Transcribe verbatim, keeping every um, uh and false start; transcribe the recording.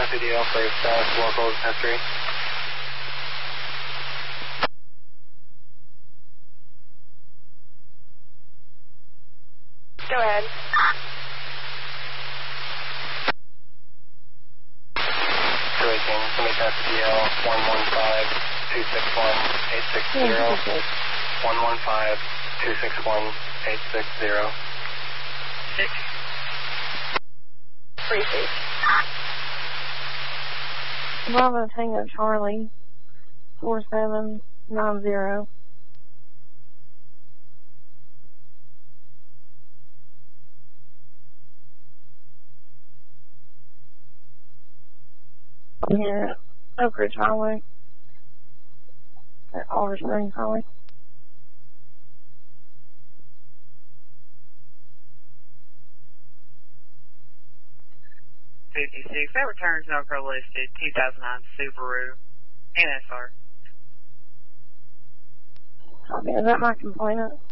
F D L for status local history. Go ahead. two eighteen, Summit F D L one one five two six one eight six zero. one one five two six one eight six zero. Six. Three six. Bravo Tango Charlie, four seven nine zero. I'm here at Oak Ridge Highway, at Oliver Springs Highway. fifty-six, that returns number listed, two thousand nine Subaru, N S R. Copy. Is that my complainant?